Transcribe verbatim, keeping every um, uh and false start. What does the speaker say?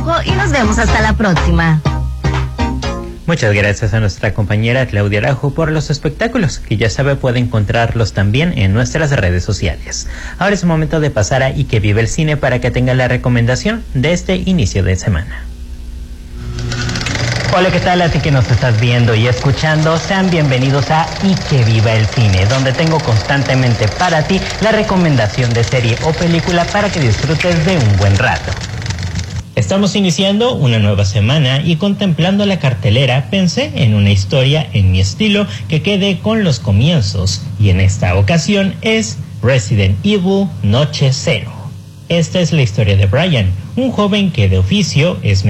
Y nos vemos hasta la próxima. Muchas gracias a nuestra compañera Claudia Arajo por los espectáculos, que ya sabe puede encontrarlos también en nuestras redes sociales. Ahora es momento de pasar a Y que vive el cine para que tenga la recomendación de este inicio de semana. Hola, ¿qué tal a ti que nos estás viendo y escuchando? Sean bienvenidos a Y que viva el cine, donde tengo constantemente para ti la recomendación de serie o película para que disfrutes de un buen rato. Estamos iniciando una nueva semana y contemplando la cartelera pensé en una historia en mi estilo que quede con los comienzos, y en esta ocasión es Resident Evil Noche Cero. Esta es la historia de Brian, un joven que de oficio es